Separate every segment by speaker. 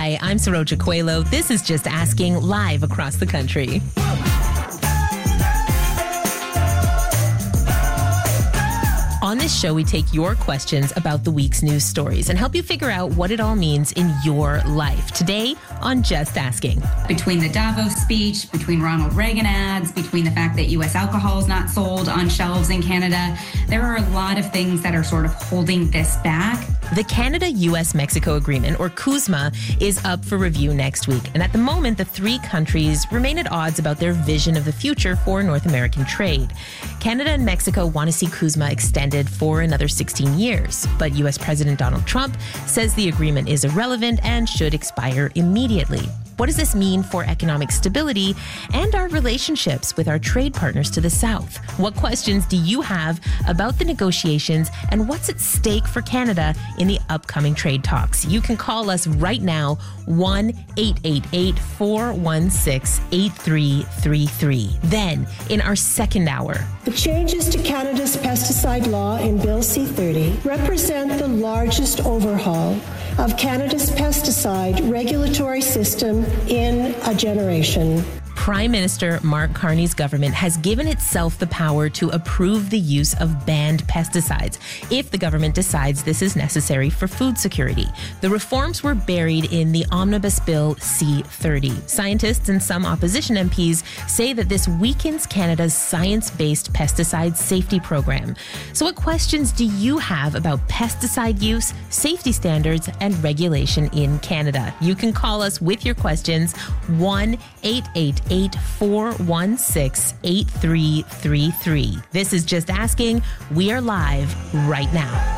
Speaker 1: Hi, I'm Saroja Coelho. This is Just Asking, live across the country. On this show, we take your questions about the week's news stories and help you figure out what it all means in your life. Today on Just Asking.
Speaker 2: Between the Davos speech, between Ronald Reagan ads, between the fact that U.S. alcohol is not sold on shelves in Canada, there are a lot of things that are sort of holding this back.
Speaker 1: The Canada-US-Mexico Agreement, or CUSMA, is up for review next week. And at the moment, the three countries remain at odds about their vision of the future for North American trade. Canada and Mexico want to see CUSMA extended for another 16 years. But U.S. President Donald Trump says the agreement is irrelevant and should expire immediately. What does this mean for economic stability and our relationships with our trade partners to the south? What questions do you have about the negotiations and what's at stake for Canada in the upcoming trade talks? You can call us right now, 1-888-416-8333. Then, in our second hour,
Speaker 3: the changes to Canada's pesticide law in Bill C-30 represent the largest overhaul of Canada's pesticide regulatory system in a generation.
Speaker 1: Prime Minister Mark Carney's government has given itself the power to approve the use of banned pesticides if the government decides this is necessary for food security. The reforms were buried in the Omnibus Bill C-30. Scientists and some opposition MPs say that this weakens Canada's science-based pesticide safety program. So what questions do you have about pesticide use, safety standards, and regulation in Canada? You can call us with your questions, 1-888-416-8333. This is Just Asking. We are live right now.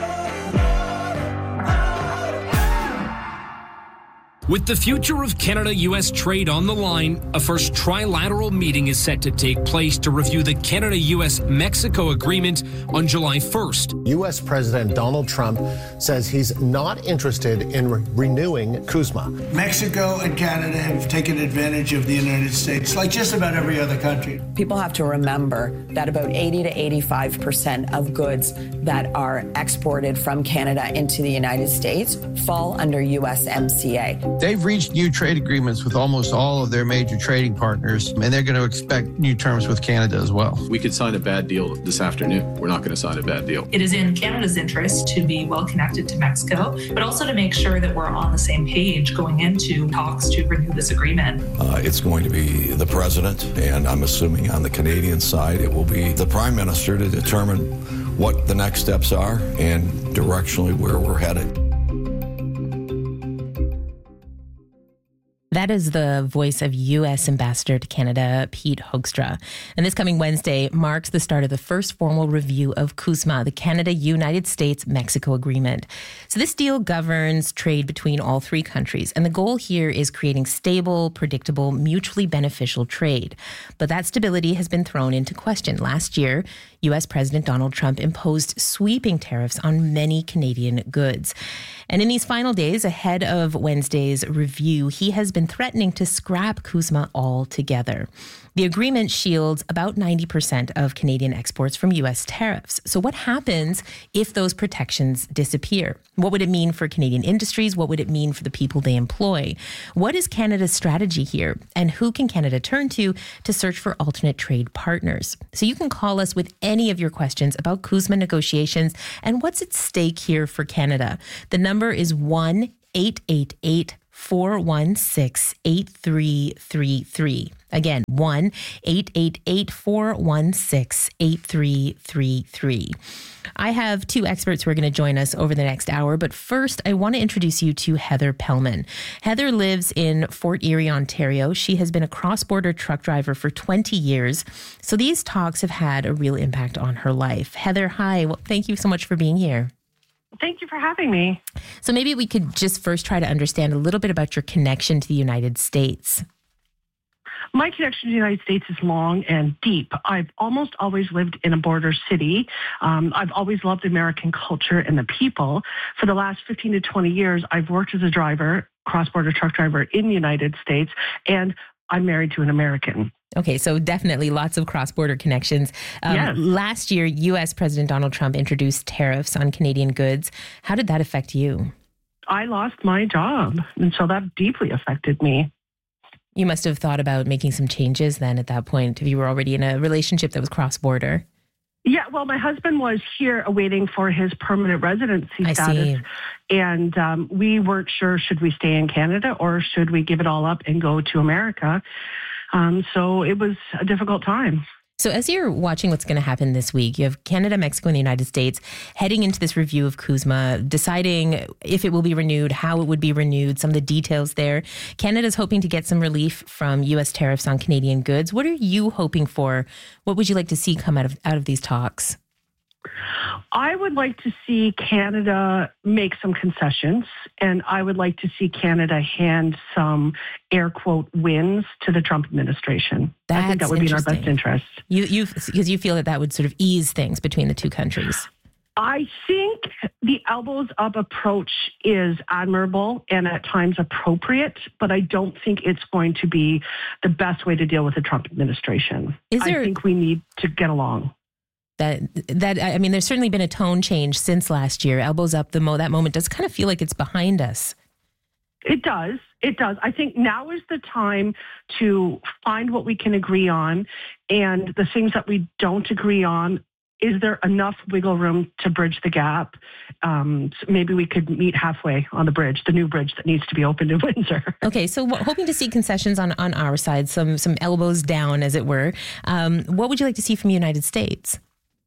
Speaker 4: With the future of Canada-US trade on the line, a first trilateral meeting is set to take place to review the Canada-US-Mexico agreement on July 1st.
Speaker 5: U.S. President Donald Trump says he's not interested in renewing CUSMA.
Speaker 6: Mexico and Canada have taken advantage of the United States, like just about every other country.
Speaker 7: People have to remember that about 80 to 85% of goods that are exported from Canada into the United States fall under USMCA.
Speaker 8: They've reached new trade agreements with almost all of their major trading partners, and they're going to expect new terms with Canada as well.
Speaker 9: We could sign a bad deal this afternoon. We're not going to sign a bad deal.
Speaker 10: It is in Canada's interest to be well connected to Mexico, but also to make sure that we're on the same page going into talks to renew this agreement.
Speaker 11: It's going to be the president, and I'm assuming on the Canadian side, it will be the prime minister to determine what the next steps are and directionally where we're headed.
Speaker 1: That is the voice of U.S. Ambassador to Canada, Pete Hoekstra. And this coming Wednesday marks the start of the first formal review of CUSMA, the Canada-United States-Mexico Agreement. So this deal governs trade between all three countries. And the goal here is creating stable, predictable, mutually beneficial trade. But that stability has been thrown into question. Last year, U.S. President Donald Trump imposed sweeping tariffs on many Canadian goods. And in these final days ahead of Wednesday's review, he has been threatening to scrap CUSMA altogether. The agreement shields about 90% of Canadian exports from U.S. tariffs. So what happens if those protections disappear? What would it mean for Canadian industries? What would it mean for the people they employ? What is Canada's strategy here? And who can Canada turn to search for alternate trade partners? So you can call us with any of your questions about CUSMA negotiations and what's at stake here for Canada. The number is 1-888-416-8333. Again, 1-888-416-8333. I have two experts who are going to join us over the next hour, but first I want to introduce you to Heather Pellman. Heather lives in Fort Erie, Ontario. She has been a cross-border truck driver for 20 years, so these talks have had a real impact on her life. Heather, hi. Well, thank you so much for being here.
Speaker 12: Thank you for having me.
Speaker 1: So maybe we could just first try to understand a little bit about your connection to the United States.
Speaker 12: My connection to the United States is long and deep. I've almost always lived in a border city. I've always loved American culture and the people. For the last 15 to 20 years, I've worked as a driver, cross-border truck driver in the United States, and I'm married to an American.
Speaker 1: Okay, so definitely lots of cross-border connections.
Speaker 12: Yes.
Speaker 1: Last year, U.S. President Donald Trump introduced tariffs on Canadian goods. How did that affect you?
Speaker 12: I lost my job, and so that deeply affected me.
Speaker 1: You must have thought about making some changes then at that point, if you were already in a relationship that was cross-border.
Speaker 12: Yeah, well, my husband was here awaiting for his permanent residency status. And we weren't sure, should we stay in Canada or should we give it all up and go to America? So it was a difficult time.
Speaker 1: So as you're watching what's going to happen this week, you have Canada, Mexico, and the United States heading into this review of CUSMA, deciding if it will be renewed, how it would be renewed, some of the details there. Canada's hoping to get some relief from U.S. tariffs on Canadian goods. What are you hoping for? What would you like to see come out of these talks?
Speaker 12: I would like to see Canada make some concessions, and I would like to see Canada hand some air quote wins to the Trump administration. I think that would be in our best interest.
Speaker 1: Because you feel that would sort of ease things between the two countries.
Speaker 12: I think the elbows up approach is admirable and at times appropriate, but I don't think it's going to be the best way to deal with the Trump administration. I think we need to get along.
Speaker 1: I mean, there's certainly been a tone change since last year. Elbows up, that moment does kind of feel like it's behind us.
Speaker 12: It does. It does. I think now is the time to find what we can agree on, and the things that we don't agree on, is there enough wiggle room to bridge the gap? So maybe we could meet halfway on the bridge, the new bridge that needs to be opened in Windsor.
Speaker 1: Okay, so hoping to see concessions on our side, some elbows down, as it were. What would you like to see from the United States?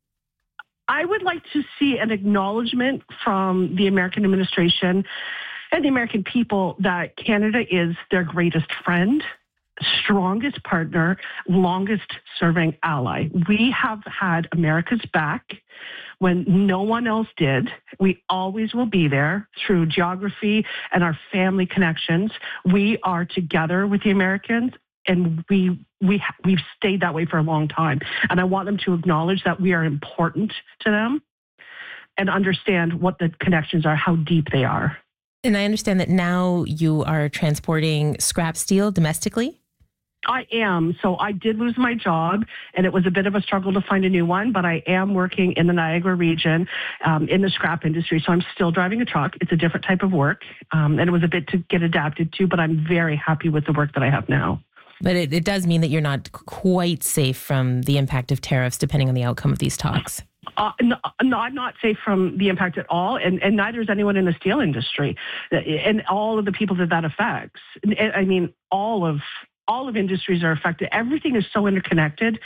Speaker 12: I would like to see an acknowledgement from the American administration and the American people that Canada is their greatest friend, strongest partner, longest serving ally. We have had America's back when no one else did. We always will be there through geography and our family connections. We are together with the Americans, and we've stayed that way for a long time. And I want them to acknowledge that we are important to them and understand what the connections are, how deep they are.
Speaker 1: And I understand that now you are transporting scrap steel domestically?
Speaker 12: I am. So I did lose my job, and it was a bit of a struggle to find a new one, but I am working in the Niagara region in the scrap industry. So I'm still driving a truck. It's a different type of work, and it was a bit to get adapted to, but I'm very happy with the work that I have now.
Speaker 1: But it does mean that you're not quite safe from the impact of tariffs, depending on the outcome of these talks.
Speaker 12: No, I'm not safe from the impact at all, and neither is anyone in the steel industry, and all of the people that affects. I mean, all of industries are affected. Everything is so interconnected,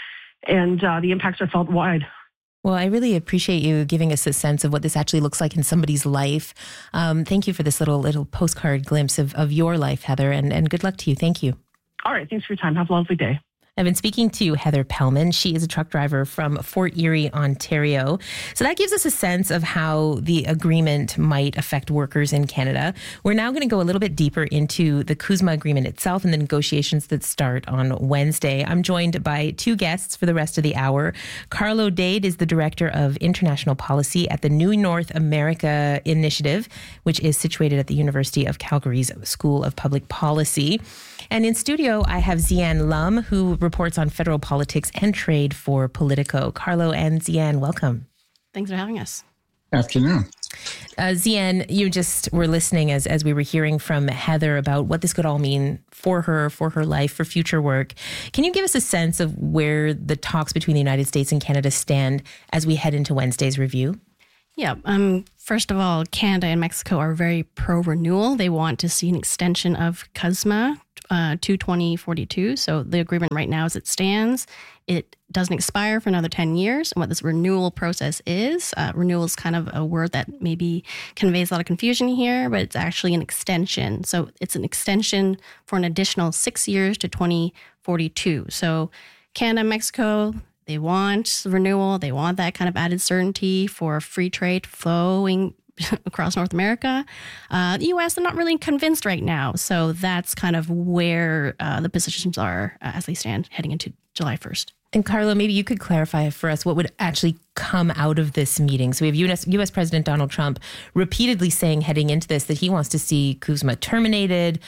Speaker 12: and the impacts are felt wide.
Speaker 1: Well, I really appreciate you giving us a sense of what this actually looks like in somebody's life. Thank you for this little postcard glimpse of your life, Heather, and good luck to you. Thank you.
Speaker 12: All right. Thanks for your time. Have a lovely day.
Speaker 1: I've been speaking to Heather Pellman. She is a truck driver from Fort Erie, Ontario. So that gives us a sense of how the agreement might affect workers in Canada. We're now going to go a little bit deeper into the CUSMA agreement itself and the negotiations that start on Wednesday. I'm joined by two guests for the rest of the hour. Carlo Dade is the Director of International Policy at the New North America Initiative, which is situated at the University of Calgary's School of Public Policy. And in studio, I have Zian Lum, who reports on federal politics and trade for Politico. Carlo and Zian, welcome.
Speaker 13: Thanks for having us.
Speaker 14: Afternoon.
Speaker 1: Zian, you just were listening as we were hearing from Heather about what this could all mean for her life, for future work. Can you give us a sense of where the talks between the United States and Canada stand as we head into Wednesday's review?
Speaker 13: Yeah. First of all, Canada and Mexico are very pro-renewal. They want to see an extension of CUSMA to 2042. So the agreement right now as it stands, it doesn't expire for another 10 years. And what this renewal process is, renewal is kind of a word that maybe conveys a lot of confusion here, but it's actually an extension. So it's an extension for an additional 6 years to 2042. So Canada and Mexico, they want renewal. They want that kind of added certainty for free trade flowing across North America. The U.S., they're not really convinced right now. So that's kind of where the positions are as they stand heading into July 1st.
Speaker 1: And Carlo, maybe you could clarify for us what would actually come out of this meeting. So we have U.S. President Donald Trump repeatedly saying heading into this that he wants to see CUSMA terminated.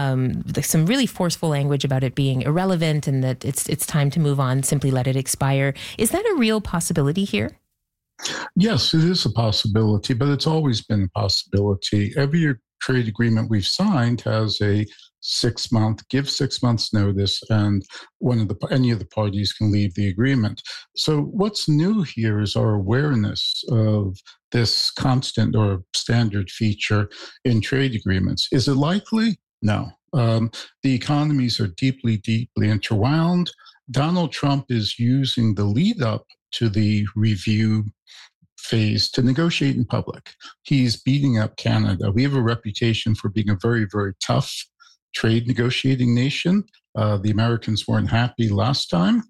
Speaker 1: Some really forceful language about it being irrelevant and that it's time to move on, simply let it expire. Is that a real possibility here?
Speaker 14: Yes, it is a possibility, but it's always been a possibility. Every trade agreement we've signed has a 6-month, give 6 months notice, and any of the parties can leave the agreement. So what's new here is our awareness of this constant or standard feature in trade agreements. Is it likely? No. The economies are deeply, deeply interwound. Donald Trump is using the lead up to the review phase to negotiate in public. He's beating up Canada. We have a reputation for being a very, very tough trade negotiating nation. The Americans weren't happy last time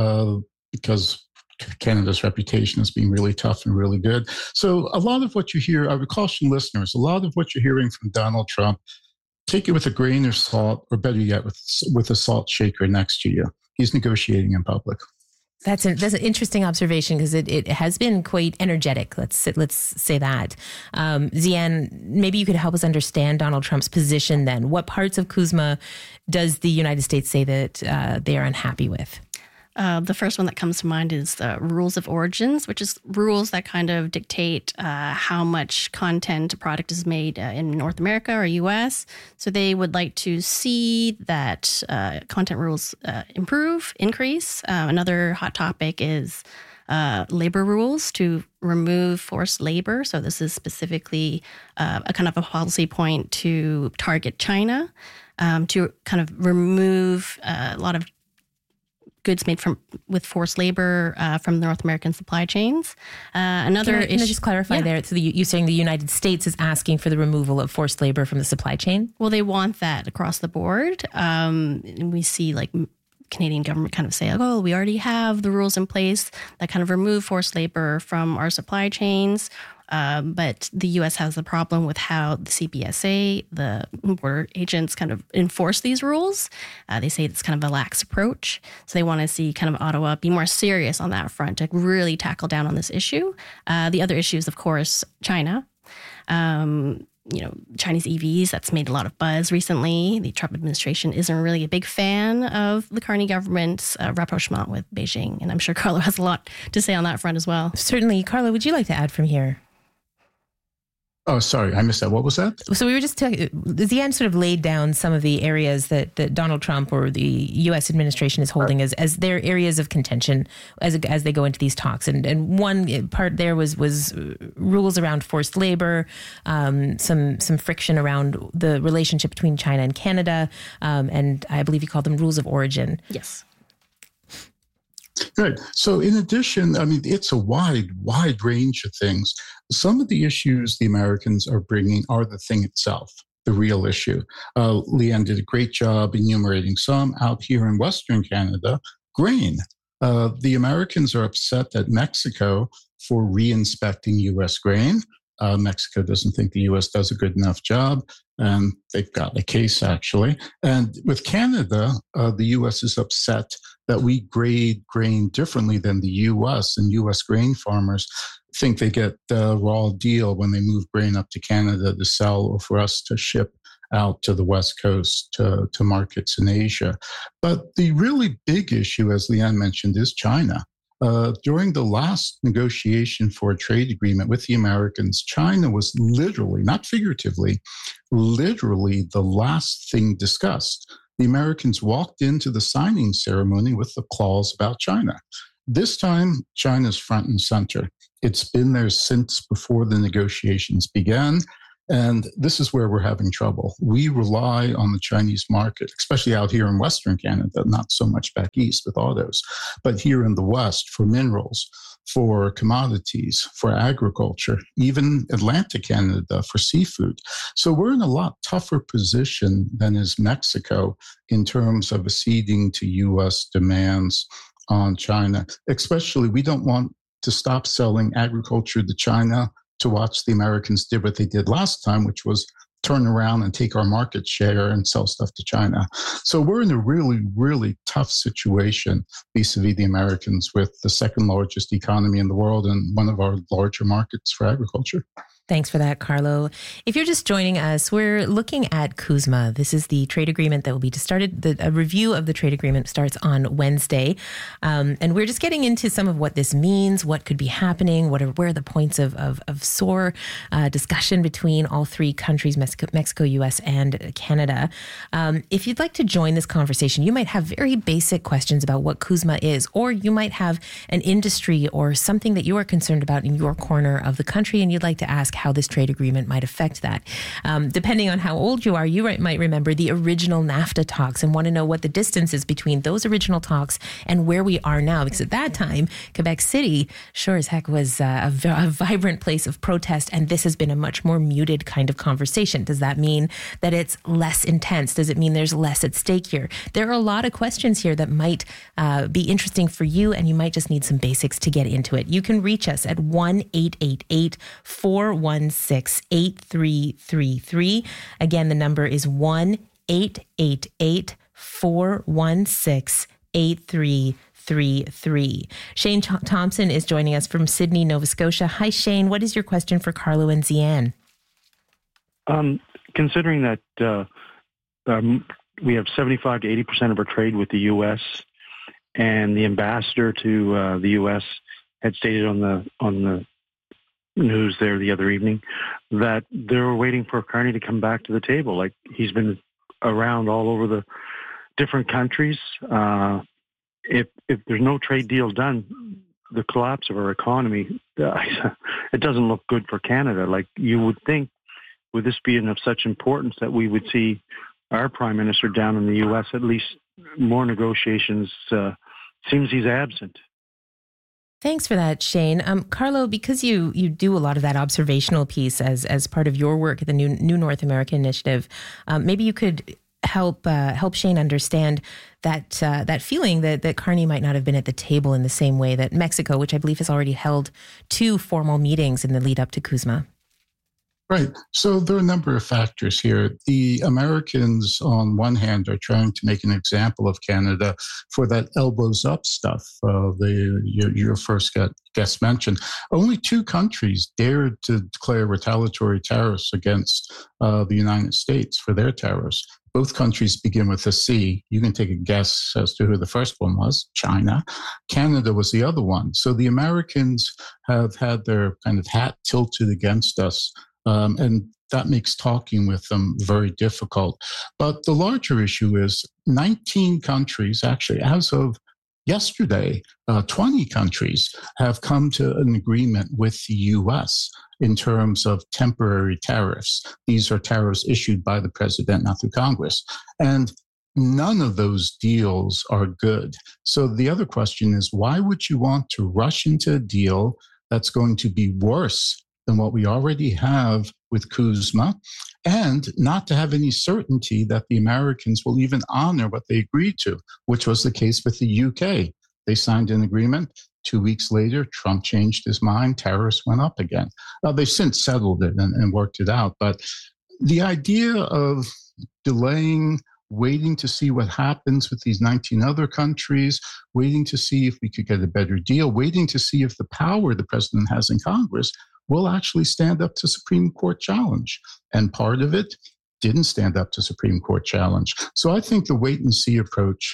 Speaker 14: because Canada's reputation as being really tough and really good. So a lot of what you hear, I would caution listeners, a lot of what you're hearing from Donald Trump, take it with a grain of salt, or better yet, with a salt shaker next to you. He's negotiating in public.
Speaker 1: That's an interesting observation, because it has been quite energetic. Let's say that. Zian, maybe you could help us understand Donald Trump's position then. What parts of CUSMA does the United States say that they are unhappy with?
Speaker 13: The first one that comes to mind is the rules of origins, which is rules that kind of dictate how much content a product is made in North America or U.S. So they would like to see that content rules increase. Another hot topic is labor rules to remove forced labor. So this is specifically a kind of a policy point to target China, to kind of remove a lot of goods made with forced labor from North American supply chains. Another issue. Can I
Speaker 1: just clarify there? So you're saying the United States is asking for the removal of forced labor from the supply chain?
Speaker 13: Well, they want that across the board. And we see like Canadian government kind of say, oh, we already have the rules in place that kind of remove forced labor from our supply chains. But the U.S. has a problem with how the CBSA, the border agents, kind of enforce these rules. They say it's kind of a lax approach. So they want to see kind of Ottawa be more serious on that front to really tackle down on this issue. The other issue is, of course, China. Chinese EVs, that's made a lot of buzz recently. The Trump administration isn't really a big fan of the Carney government's rapprochement with Beijing. And I'm sure Carlo has a lot to say on that front as well.
Speaker 1: Certainly. Carlo, would you like to add from here?
Speaker 14: Oh, sorry, I missed that. What was that?
Speaker 1: So we were just talking, Zian sort of laid down some of the areas that Donald Trump or the U.S. administration is holding as their areas of contention as they go into these talks. And one part there was rules around forced labor, some friction around the relationship between China and Canada, and I believe you called them rules of origin.
Speaker 13: Yes.
Speaker 14: Good. So in addition, I mean, it's a wide range of things. Some of the issues the Americans are bringing are the thing itself, the real issue. Leanne did a great job enumerating some. Out here in Western Canada, grain. The Americans are upset at Mexico for re-inspecting U.S. grain. Mexico doesn't think the U.S. does a good enough job, and they've got a case, actually. And with Canada, the U.S. is upset that we grade grain differently than the U.S., and U.S. grain farmers think they get the raw deal when they move grain up to Canada to sell or for us to ship out to the West Coast to markets in Asia. But the really big issue, as Leanne mentioned, is China. During the last negotiation for a trade agreement with the Americans, China was literally, not figuratively, literally the last thing discussed. The Americans walked into the signing ceremony with the clause about China. This time, China's front and center. It's been there since before the negotiations began. And this is where we're having trouble. We rely on the Chinese market, especially out here in Western Canada, not so much back east with autos, but here in the West for minerals, for commodities, for agriculture, even Atlantic Canada for seafood. So we're in a lot tougher position than is Mexico in terms of acceding to U.S. demands on China. Especially, we don't want to stop selling agriculture to China to watch the Americans did what they did last time, which was turn around and take our market share and sell stuff to China. So we're in a really, really tough situation vis-a-vis the Americans with the second largest economy in the world and one of our larger markets for agriculture.
Speaker 1: Thanks for that, Carlo. If you're just joining us, we're looking at CUSMA. This is the trade agreement that will be started. A review of the trade agreement starts on Wednesday. And we're just getting into some of what this means, what could be happening, where are the points of sore discussion between all three countries, Mexico, U.S., and Canada. If you'd like to join this conversation, you might have very basic questions about what CUSMA is, or you might have an industry or something that you are concerned about in your corner of the country, and you'd like to ask how this trade agreement might affect that. Depending on how old you are, you might remember the original NAFTA talks and want to know what the distance is between those original talks and where we are now. Because at that time, Quebec City sure as heck was a vibrant place of protest, and this has been a much more muted kind of conversation. Does that mean that it's less intense? Does it mean there's less at stake here? There are a lot of questions here that might be interesting for you, and you might just need some basics to get into it. You can reach us at 1-888-416-8333. Again, the number is 1-888-416-8333. Shane Thompson is joining us from Sydney, Nova Scotia. Hi, Shane. What is your question for Carlo and Zian?
Speaker 15: Considering that we have 75 to 80% of our trade with the U.S., and the ambassador to the U.S. had stated on the news there the other evening that they were waiting for Carney to come back to the table. Like, he's been around all over the different countries. If there's no trade deal done, the collapse of our economy, it doesn't look good for Canada. Like, you would think, with this being of such importance, that we would see our prime minister down in the U.S., at least more negotiations. Seems he's absent.
Speaker 1: Thanks for that, Shane. Carlo, because you do a lot of that observational piece as part of your work at the New North American Initiative, maybe you could help Shane understand that feeling that Carney might not have been at the table in the same way that Mexico, which I believe has already held 2 formal meetings in the lead up to CUSMA.
Speaker 14: Right. So there are a number of factors here. The Americans, on one hand, are trying to make an example of Canada for that elbows up stuff your first guest mentioned. Only 2 countries dared to declare retaliatory tariffs against the United States for their tariffs. Both countries begin with a C. You can take a guess as to who the first one was, China. Canada was the other one. So the Americans have had their kind of hat tilted against us. And that makes talking with them very difficult. But the larger issue is 19 countries, actually, as of yesterday, 20 countries have come to an agreement with the U.S. in terms of temporary tariffs. These are tariffs issued by the president, not through Congress. And none of those deals are good. So the other question is, why would you want to rush into a deal that's going to be worse than what we already have with CUSMA, and not to have any certainty that the Americans will even honor what they agreed to, which was the case with the UK. They signed an agreement. 2 weeks later, Trump changed his mind. Tariffs went up again. They've since settled it and worked it out. But the idea of delaying, waiting to see what happens with these 19 other countries, waiting to see if we could get a better deal, waiting to see if the power the president has in Congress will actually stand up to Supreme Court challenge. And part of it didn't stand up to Supreme Court challenge. So I think the wait and see approach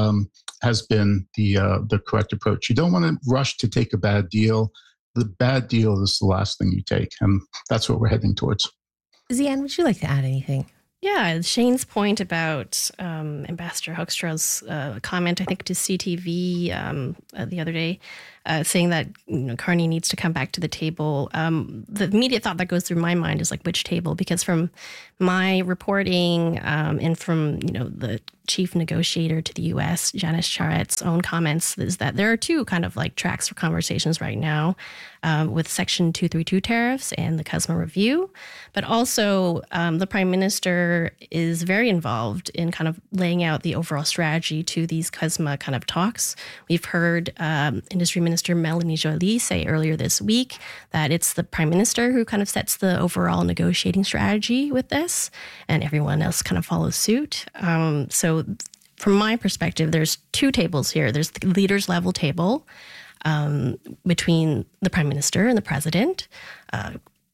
Speaker 14: has been the correct approach. You don't want to rush to take a bad deal. The bad deal is the last thing you take. And that's what we're heading towards.
Speaker 1: Zian, would you like to add anything?
Speaker 13: Yeah, Shane's point about Ambassador Hoekstra's comment, I think, to CTV the other day, saying that Carney needs to come back to the table. The immediate thought that goes through my mind is like, which table? Because from my reporting and from the chief negotiator to the U.S., Janice Charret's own comments, is that there are 2 kind of like tracks for conversations right now with Section 232 tariffs and the CUSMA review. But also the Prime Minister is very involved in kind of laying out the overall strategy to these CUSMA kind of talks. We've heard Industry Minister Melanie Joly say earlier this week that it's the Prime Minister who kind of sets the overall negotiating strategy with this, and everyone else kind of follows suit. So from my perspective, there's 2 tables here. There's the leaders level table between the Prime Minister and the President.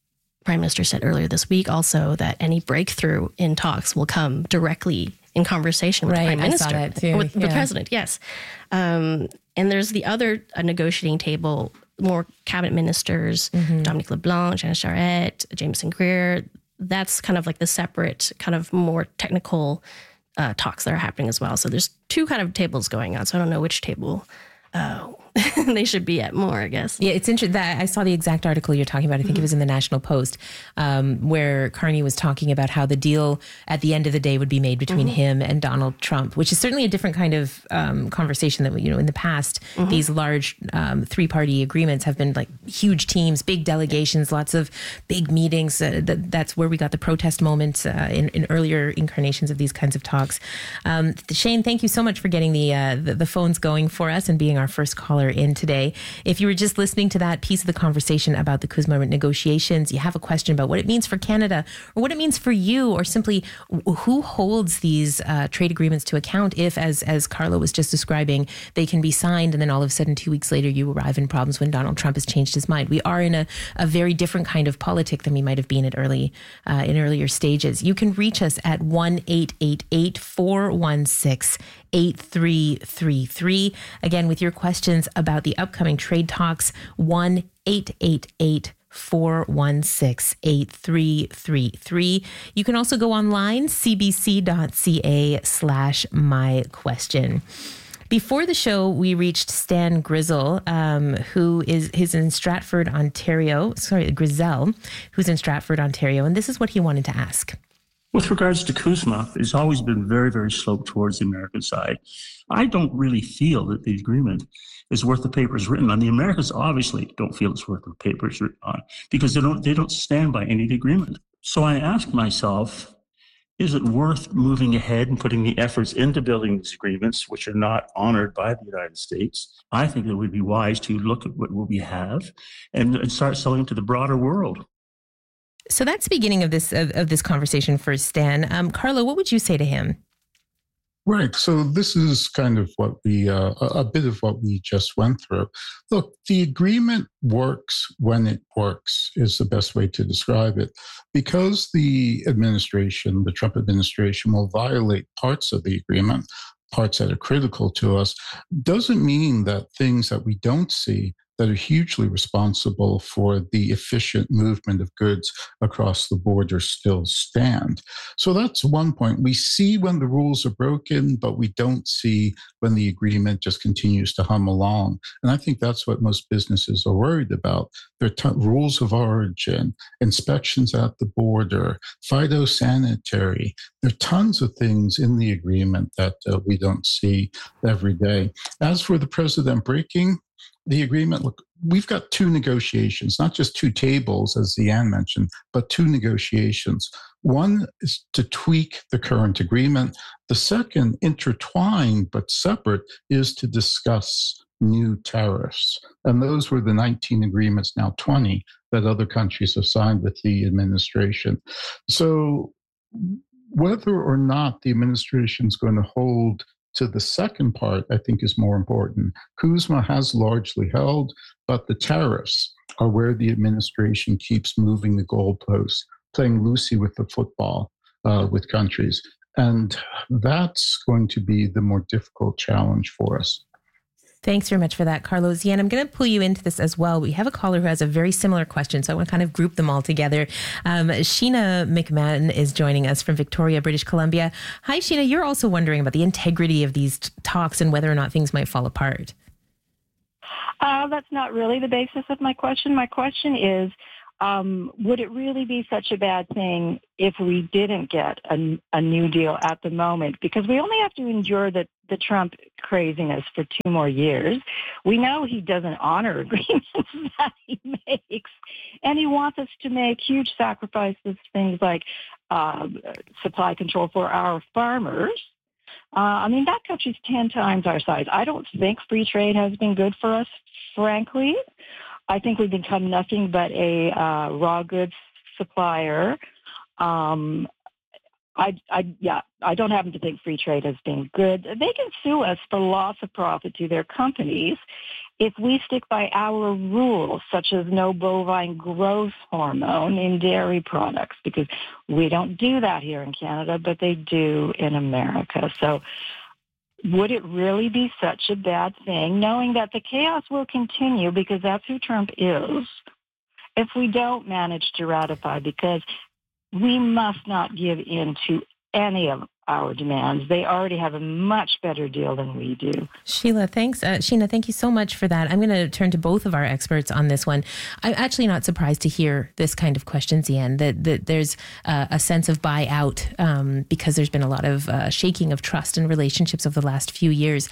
Speaker 13: Prime Minister said earlier this week also that any breakthrough in talks will come directly in conversation with the Prime Minister. I saw that too. With the President, yes. And there's the other negotiating table, more cabinet ministers, Dominic LeBlanc, Jean Charest, Jameson Greer. That's kind of like the separate, kind of more technical talks that are happening as well. So there's two kind of tables going on. So I don't know which table they should be at more, I guess.
Speaker 1: Yeah, it's interesting that I saw the exact article you're talking about. I think it was in the National Post, where Carney was talking about how the deal at the end of the day would be made between him and Donald Trump, which is certainly a different kind of conversation that, in the past, these large three-party agreements have been like huge teams, big delegations, lots of big meetings. That's where we got the protest moment in earlier incarnations of these kinds of talks. Shane, thank you so much for getting the phones going for us and being our first caller in today. If you were just listening to that piece of the conversation about the CUSMA negotiations, you have a question about what it means for Canada or what it means for you, or simply who holds these trade agreements to account if, as Carlo was just describing, they can be signed and then all of a sudden 2 weeks later you arrive in problems when Donald Trump has changed his mind. We are in a very different kind of politic than we might have been at in earlier stages. You can reach us at 1-888-416-8333. Again, with your questions about the upcoming trade talks, 1-888-416-8333. You can also go online, cbc.ca/myquestion. Before the show, we reached Stan Grizzle, who is in Stratford, Ontario. Grizel, who's in Stratford, Ontario. And this is what he wanted to ask.
Speaker 16: With regards to CUSMA, it's always been very, very sloped towards the American side. I don't really feel that the agreement is worth the paper it's written on. The Americans obviously don't feel it's worth the paper it's written on because they don't stand by any of the agreement. So I ask myself, is it worth moving ahead and putting the efforts into building these agreements, which are not honored by the United States? I think it would be wise to look at what we have and start selling to the broader world.
Speaker 1: So that's the beginning of this conversation for Stan. Carlo, what would you say to him?
Speaker 14: Right. So this is kind of what a bit of what we just went through. Look, the agreement works when it works is the best way to describe it. Because the Trump administration will violate parts of the agreement, parts that are critical to us, doesn't mean that things that we don't see that are hugely responsible for the efficient movement of goods across the border still stand. So that's one point. We see when the rules are broken, but we don't see when the agreement just continues to hum along. And I think that's what most businesses are worried about. There are rules of origin, inspections at the border, phytosanitary. There are tons of things in the agreement that we don't see every day. As for the president breaking the agreement, look, we've got two negotiations, not just two tables, as Zian mentioned, but two negotiations. One is to tweak the current agreement. The second, intertwined but separate, is to discuss new tariffs. And those were the 19 agreements, now 20, that other countries have signed with the administration. So whether or not the administration is going to hold to the second part, I think, is more important. CUSMA has largely held, but the tariffs are where the administration keeps moving the goalposts, playing loosey with the football with countries. And that's going to be the more difficult challenge for us.
Speaker 1: Thanks very much for that, Carlo. Zian, I'm going to pull you into this as well. We have a caller who has a very similar question, so I want to kind of group them all together. Sheena McMahon is joining us from Victoria, British Columbia. Hi, Sheena. You're also wondering about the integrity of these talks and whether or not things might fall apart.
Speaker 17: That's not really the basis of my question. My question is, would it really be such a bad thing if we didn't get a new deal at the moment? Because we only have to endure the Trump craziness for 2 more years. We know he doesn't honor agreements that he makes, and he wants us to make huge sacrifices, things like supply control for our farmers. That country's 10 times our size. I don't think free trade has been good for us, frankly. I think we've become nothing but a raw goods supplier. I don't happen to think free trade has been good. They can sue us for loss of profit to their companies if we stick by our rules, such as no bovine growth hormone in dairy products, because we don't do that here in Canada, but they do in America. So would it really be such a bad thing, knowing that the chaos will continue, because that's who Trump is, if we don't manage to ratify? Because we must not give in to any of our demands. They already have a much better deal than we do.
Speaker 1: Sheila, thanks. Sheena, thank you so much for that. I'm going to turn to both of our experts on this one. I'm actually not surprised to hear this kind of question, Zian, that there's a sense of buyout because there's been a lot of shaking of trust and relationships over the last few years.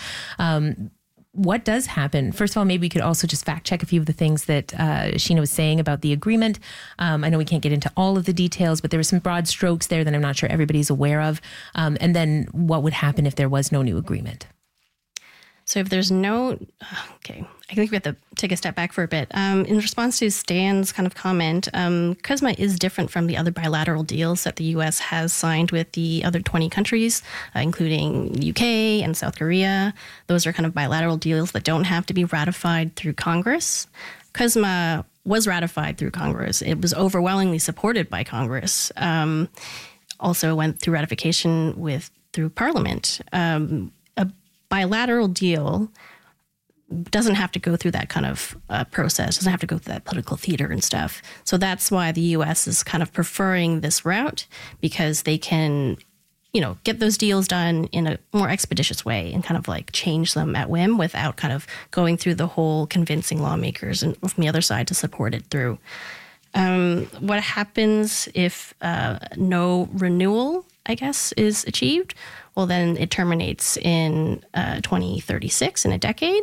Speaker 1: What does happen? First of all, maybe we could also just fact check a few of the things that Sheena was saying about the agreement. I know we can't get into all of the details, but there were some broad strokes there that I'm not sure everybody's aware of. And then what would happen if there was no new agreement?
Speaker 13: So if there's no, okay, I think we have to take a step back for a bit. In response to Stan's kind of comment, CUSMA is different from the other bilateral deals that the U.S. has signed with the other 20 countries, including UK and South Korea. Those are kind of bilateral deals that don't have to be ratified through Congress. CUSMA was ratified through Congress. It was overwhelmingly supported by Congress. Also went through ratification through Parliament. Bilateral deal doesn't have to go through that kind of process, doesn't have to go through that political theater and stuff. So that's why the U.S. is kind of preferring this route, because they can, get those deals done in a more expeditious way and kind of like change them at whim without kind of going through the whole convincing lawmakers and from the other side to support it through. What happens if no renewal, I guess, is achieved? Well, then it terminates in 2036, in a decade,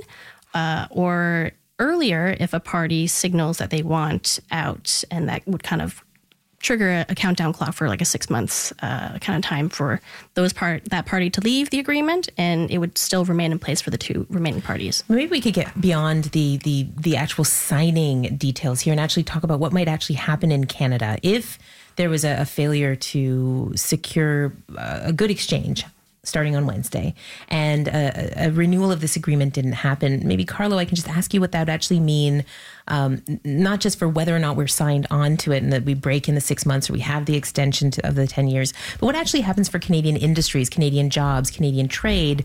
Speaker 13: or earlier if a party signals that they want out, and that would kind of trigger a countdown clock for like a 6 months kind of time for that party to leave the agreement, and it would still remain in place for the two remaining parties.
Speaker 1: Maybe we could get beyond the actual signing details here and actually talk about what might actually happen in Canada if there was a failure to secure a good exchange starting on Wednesday, and a renewal of this agreement didn't happen. Maybe, Carlo, I can just ask you what that would actually mean, not just for whether or not we're signed on to it and that we break in the 6 months or we have the extension of the 10 years, but what actually happens for Canadian industries, Canadian jobs, Canadian trade,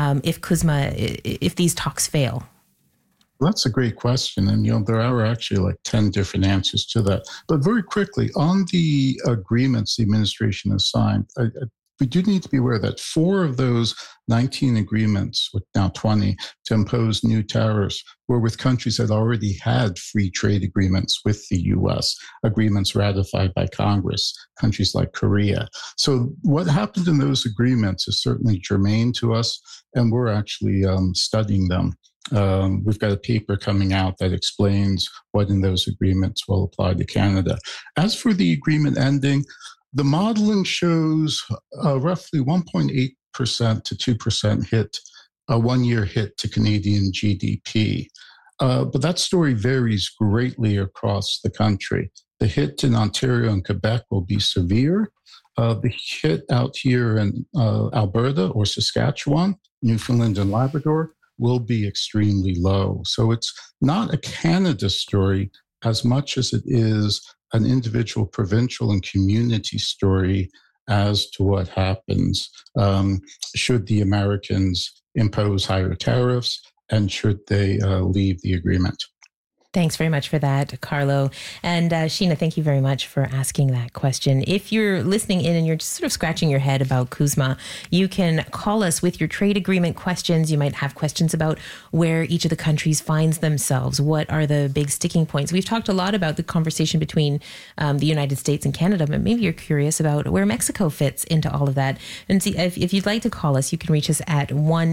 Speaker 1: if these talks fail?
Speaker 14: Well, that's a great question. And, there are actually like 10 different answers to that. But very quickly, on the agreements the administration has signed, we do need to be aware that 4 of those 19 agreements, with now 20, to impose new tariffs were with countries that already had free trade agreements with the U.S., agreements ratified by Congress, countries like Korea. So what happened in those agreements is certainly germane to us, and we're actually studying them. We've got a paper coming out that explains what in those agreements will apply to Canada. As for the agreement ending, the modeling shows roughly 1.8% to 2% hit, a 1-year hit to Canadian GDP. But that story varies greatly across the country. The hit in Ontario and Quebec will be severe. The hit out here in Alberta or Saskatchewan, Newfoundland and Labrador, will be extremely low. So it's not a Canada story as much as it is an individual, provincial, and community story as to what happens should the Americans impose higher tariffs and should they leave the agreement.
Speaker 1: Thanks very much for that, Carlo. And Sheena, thank you very much for asking that question. If you're listening in and you're just sort of scratching your head about CUSMA, you can call us with your trade agreement questions. You might have questions about where each of the countries finds themselves. What are the big sticking points? We've talked a lot about the conversation between the United States and Canada, but maybe you're curious about where Mexico fits into all of that. And see, if you'd like to call us, you can reach us at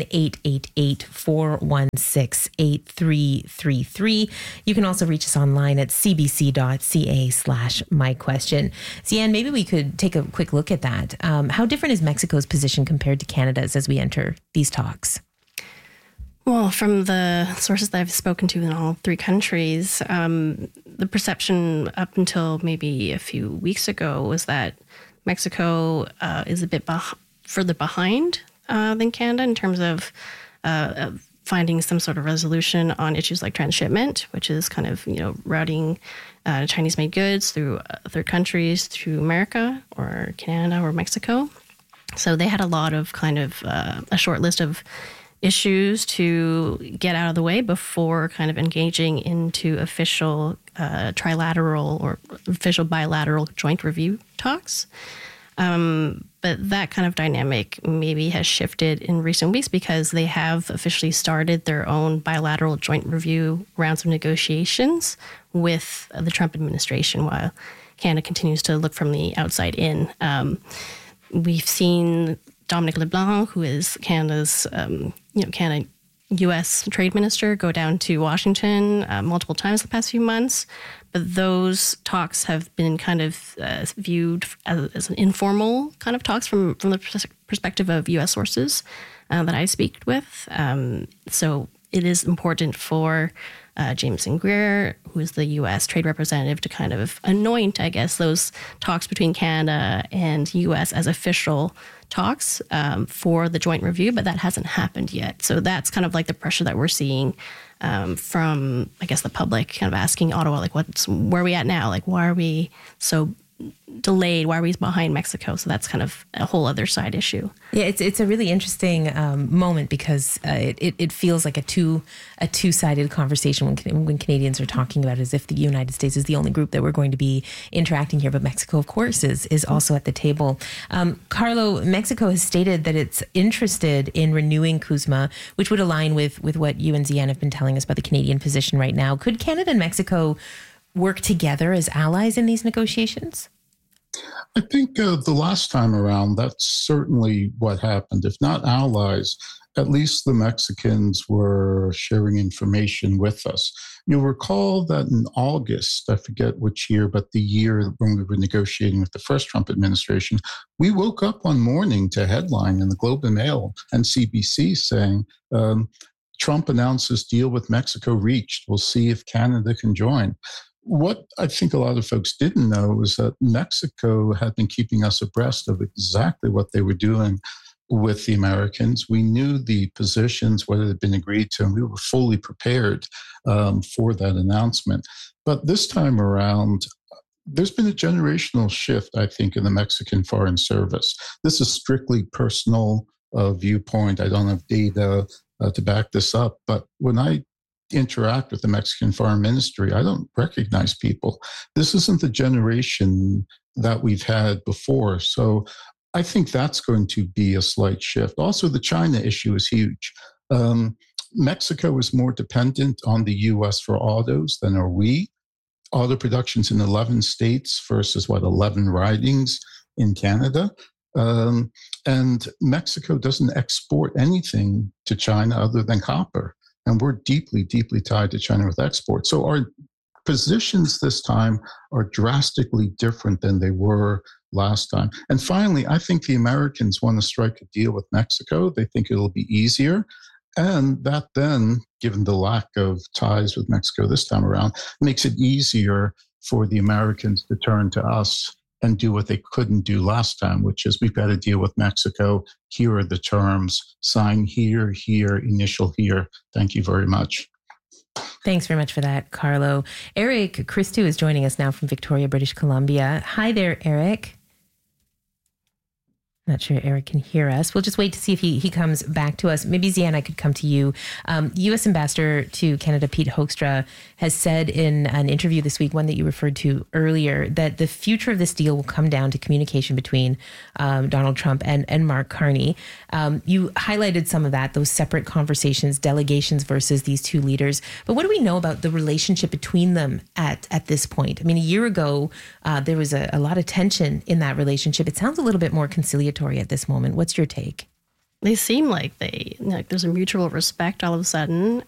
Speaker 1: 1-888-416-8333. You can also reach us online at cbc.ca/myquestion. Zian, maybe we could take a quick look at that. How different is Mexico's position compared to Canada's as we enter these talks?
Speaker 13: Well, from the sources that I've spoken to in all 3 countries, the perception up until maybe a few weeks ago was that Mexico is a bit further behind than Canada in terms of finding some sort of resolution on issues like transshipment, which is kind of, routing Chinese-made goods through third countries to America or Canada or Mexico. So they had a lot of kind of a short list of issues to get out of the way before kind of engaging into official trilateral or official bilateral joint review talks. But that kind of dynamic maybe has shifted in recent weeks because they have officially started their own bilateral joint review rounds of negotiations with the Trump administration while Canada continues to look from the outside in. We've seen Dominic LeBlanc, who is Canada's, U.S. trade minister, go down to Washington multiple times the past few months. But those talks have been kind of viewed as an informal kind of talks from the perspective of U.S. sources that I speak with. So it is important for Jameson Greer, who is the U.S. trade representative, to kind of anoint, I guess, those talks between Canada and U.S. as official talks for the joint review, but that hasn't happened yet. So that's kind of like the pressure that we're seeing from, I guess, the public kind of asking Ottawa, like, where are we at now? Like, why are we so delayed? Why are we behind Mexico? So that's kind of a whole other side issue.
Speaker 1: Yeah, it's a really interesting moment because it feels like a two-sided conversation when Canadians are talking about it, as if the United States is the only group that we're going to be interacting here. But Mexico, of course, is also at the table. Carlo, Mexico has stated that it's interested in renewing CUSMA, which would align with what you and Zian have been telling us about the Canadian position right now. Could Canada and Mexico work together as allies in these negotiations?
Speaker 14: I think the last time around, that's certainly what happened. If not allies, at least the Mexicans were sharing information with us. You'll recall that in August, I forget which year, but the year when we were negotiating with the first Trump administration, we woke up one morning to a headline in the Globe and Mail and CBC saying, Trump announces deal with Mexico reached. We'll see if Canada can join. What I think a lot of folks didn't know is that Mexico had been keeping us abreast of exactly what they were doing with the Americans. We knew the positions, what had been agreed to, and we were fully prepared for that announcement. But this time around, there's been a generational shift, I think, in the Mexican Foreign Service. This is strictly personal viewpoint. I don't have data to back this up. But when I interact with the Mexican Foreign Ministry, I don't recognize people. This isn't the generation that we've had before. So I think that's going to be a slight shift. Also, the China issue is huge. Mexico is more dependent on the U.S. for autos than are we. Auto production's in 11 states versus, 11 ridings in Canada. And Mexico doesn't export anything to China other than copper. And we're deeply, deeply tied to China with exports. So our positions this time are drastically different than they were last time. And finally, I think the Americans want to strike a deal with Mexico. They think it'll be easier. And that then, given the lack of ties with Mexico this time around, makes it easier for the Americans to turn to us and do what they couldn't do last time, which is we've got to deal with Mexico. Here are the terms. Sign here, initial here. Thank you very much.
Speaker 1: Thanks very much for that, Carlo. Eric Christou is joining us now from Victoria, British Columbia. Hi there, Eric. Not sure Eric can hear us. We'll just wait to see if he comes back to us. Maybe, Zian, I could come to you. U.S. Ambassador to Canada, Pete Hoekstra, has said in an interview this week, one that you referred to earlier, that the future of this deal will come down to communication between Donald Trump and Mark Carney. You highlighted some of that, those separate conversations, delegations versus these two leaders. But what do we know about the relationship between them at this point? I mean, a year ago, there was a lot of tension in that relationship. It sounds a little bit more conciliatory at this moment. What's your take?
Speaker 13: They seem like there's a mutual respect all of a sudden.